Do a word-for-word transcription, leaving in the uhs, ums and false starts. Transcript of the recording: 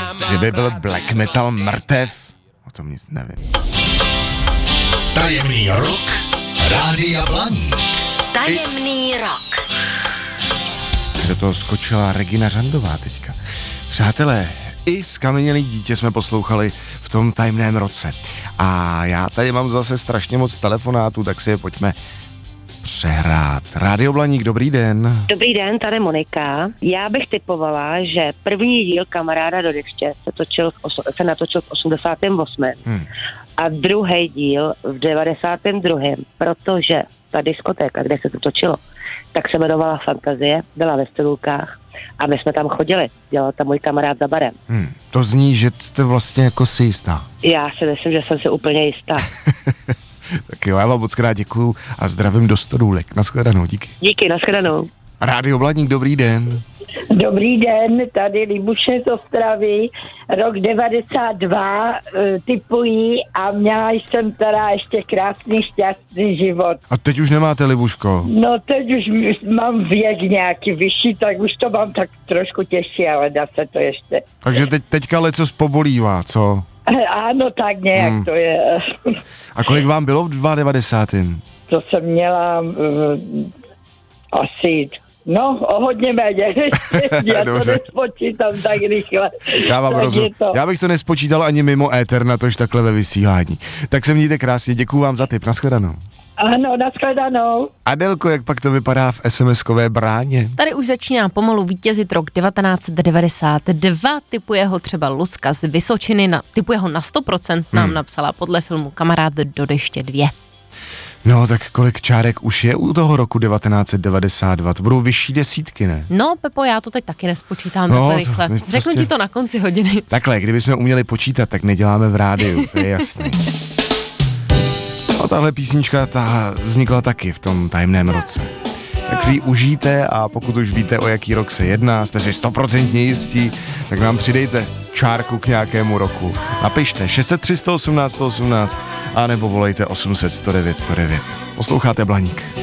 říct, kdyby byl black metal mrtev, o tom nic nevím. Tajemný rok Rádia Blaník. Tajemný rok. Do toho skočila Regina Řandová teďka. Přátelé, i Skamenělý dítě jsme poslouchali v tom tajemném roce. A já tady mám zase strašně moc telefonátů, tak si je pojďme přehrát. Rádio Blaník, dobrý den. Dobrý den, tady Monika. Já bych typovala, že první díl Kamaráda do deště se, točil v oso- se natočil v osmdesátém osmém Hmm. a druhý díl v devadesátém druhém protože ta diskotéka, kde se to točilo, tak se jmenovala Fantazie, byla ve Stolůkách a my jsme tam chodili. Dělal tam můj kamarád za barem. Hmm, to zní, že jste vlastně jako si jistá. Já si myslím, že jsem si úplně jistá. Tak jo, já vám moc krát děkuju a zdravím do Stodůlek. Nashledanou, díky. Díky, nashledanou. Rádio Blaník, dobrý den. Dobrý den, tady Libuše z Ostravy, rok devadesát dva, typuji a měla jsem teda ještě krásný, šťastný život. A teď už nemáte, Libuško? No teď už mám věk nějaký vyšší, tak už to mám tak trošku těžší, ale dá se to ještě. Takže teď, teďka lecos pobolívá, co? Ano, tak nějak hmm. to je. A kolik vám bylo v devadesátém To jsem měla uh, asi... No, o hodně méně. Já to nespočítám tak rychle. Já vám rozumím. To... Já bych to nespočítal ani mimo éter, natož takhle ve vysílání. Tak se mějte krásně, děkuju vám za tip, nashledanou. Ano, nashledanou. Adelko, jak pak to vypadá v es em eskové bráně? Tady už začíná pomalu vítězit rok devatenáct set devadesát dva, typuje ho třeba Lucka z Vysočiny, na, typuje ho na sto procent, nám hmm. napsala podle filmu Kamarád do deště dva. No, tak kolik čárek už je u toho roku devatenáct set devadesát dva? To budou vyšší desítky, ne? No, Pepo, já to teď taky nespočítám no, takhle rychle. To, Řeknu prostě... ti to na konci hodiny. Takhle, kdybychom uměli počítat, tak neděláme v rádiu, to je jasný. No, tahle písnička ta vznikla taky v tom tajemném roce. Tak si ji užijte a pokud už víte, o jaký rok se jedná, jste si stoprocentně jistí, tak nám přidejte čárku k nějakému roku. Napište šest set tři sto osmnáct sto osmnáct a nebo volejte osm set sto devět sto devět. Posloucháte Blaník.